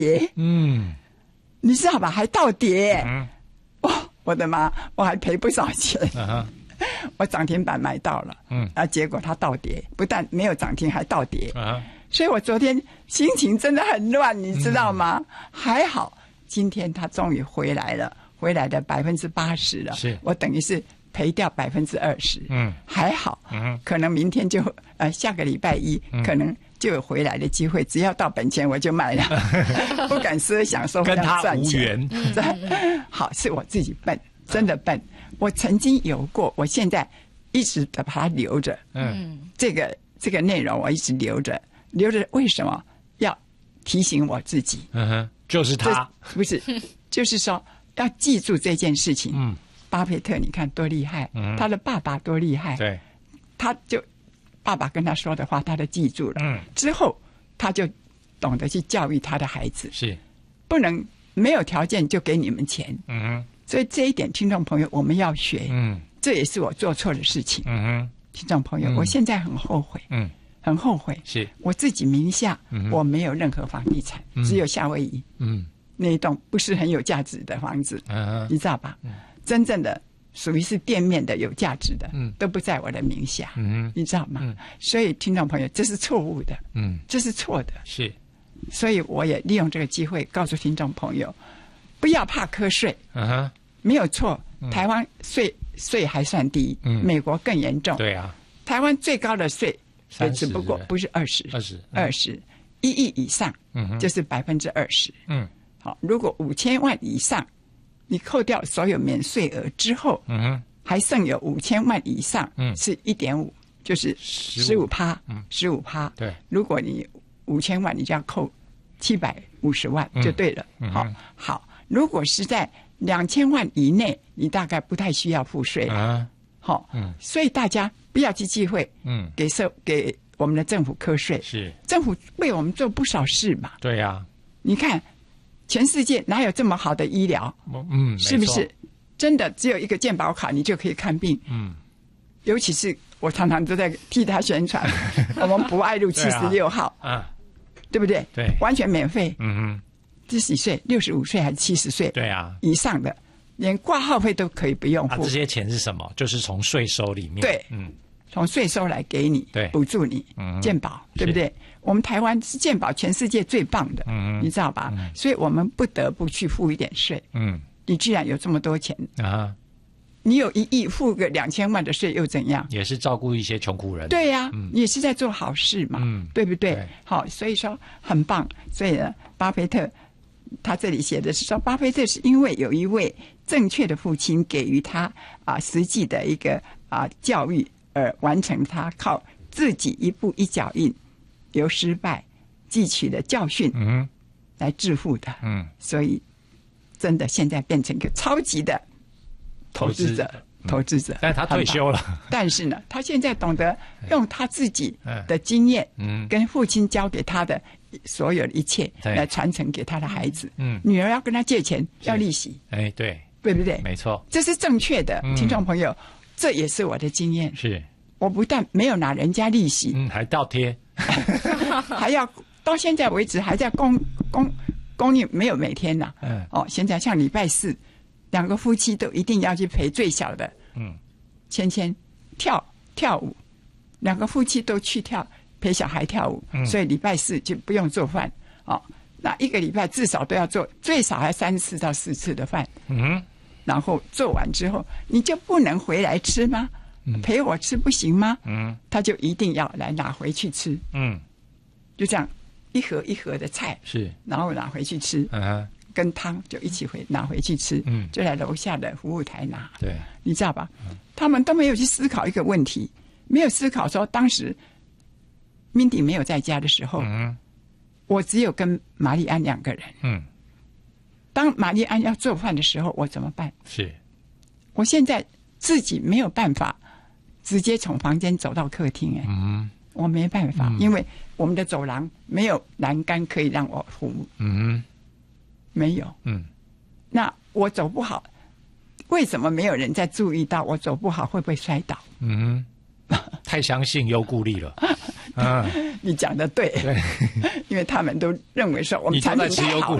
跌，你知道吧？还倒跌，我的妈，我还赔不少钱。我涨停板买到了，结果它倒跌，不但没有涨停，还倒跌，所以我昨天心情真的很乱，你知道吗？还好，今天它终于回来了，回来的80%了， 是我等于是赔掉20%，还好，可能明天就下个礼拜一，可能就有回来的机会，只要到本钱我就卖了，不敢奢想说跟他赚钱无缘。 好，是我自己笨，真的笨。我曾经有过，我现在一直的把它留着。这个内容我一直留着，为什么要提醒我自己？ 就是他， 不是，就是说要记住这件事情。巴菲特，你看多厉害，他的爸爸多厉害， 对， 他就爸爸跟他说的话，他都记住了。之后他就懂得去教育他的孩子， 是不能没有条件就给你们钱。所以这一点，听众朋友，我们要学。这也是我做错的事情。听众朋友，我现在很后悔。很后悔。是我自己名下，我没有任何房地产，只有夏威夷。那一栋不是很有价值的房子，你知道吧？真正的属于是店面的有价值的，都不在我的名下。你知道吗？所以听众朋友，这是错误的。这是错的。是，所以我也利用这个机会告诉听众朋友，不要怕瞌睡。没有错，台湾税还算低，美国更严重。对啊，台湾最高的税也只不过不是20，1亿以上就是20%。好，如果5000万以上，你扣掉所有免税额之后，还剩有5000万以上，是1.5，就是15%。对，如果你5000万，你就要扣750万就对了。好，如果是在2000万以内，你大概不太需要付税了。好，所以大家不要去忌讳，给我们的政府课税。是，政府为我们做不少事嘛。对呀，你看，全世界哪有这么好的医疗？是不是？真的只有一个健保卡，你就可以看病。尤其是我常常都在替他宣传，我们博爱路76号，对不对？对，完全免费。这几岁？65岁还是70岁？对啊，以上的连挂号费都可以不用付。这些钱是什么？就是从税收里面。对，从税收来给你，对，补助你健保，对不对？我们台湾是健保全世界最棒的，你知道吧？所以我们不得不去付一点税。你既然有这么多钱啊，你有1亿，付个2000万的税又怎样？也是照顾一些穷苦人。对呀，你也是在做好事嘛，对不对？好，所以说很棒。所以呢，巴菲特他这里写的是说，巴菲特是因为有一位正确的父亲给予他实际的一个教育，而完成他靠自己一步一脚印，由失败汲取的教训，来致富的。所以真的现在变成一个超级的投资者。但是他退休了。但是呢，他现在懂得用他自己的经验，跟父亲教给他的所有的一切来传承给他的孩子。女儿要跟他借钱要利息，对不对？没错，这是正确的。听众朋友，这也是我的经验。是，我不但没有拿人家利息，还倒贴，还要到现在为止还在供应，没有每天呐。现在像礼拜4，2个夫妻都一定要去陪最小的，芊跳舞，2个夫妻都去陪小孩跳舞，所以礼拜4就不用做饭。那1个礼拜至少都要做，最少还3次到4次的饭。然后做完之后，你就不能回来吃吗？陪我吃不行吗？他就一定要来拿回去吃。就这样一盒一盒的菜，是，然后拿回去吃。跟汤就一起拿回去吃，就在楼下的服务台拿。对，你知道吧？他们都没有去思考一个问题，没有思考说当时 Mindy 没有在家的时候，我只有跟玛丽安2个人。当玛丽安要做饭的时候，我怎么办？是，我现在自己没有办法直接从房间走到客厅。我没办法，因为我们的走廊没有栏杆可以让我扶。没有。那我走不好，为什么没有人在注意到我走不好会不会摔倒？太相信忧顾虑了。 啊， 你讲的对，因为他们都认为说我们产品太好了。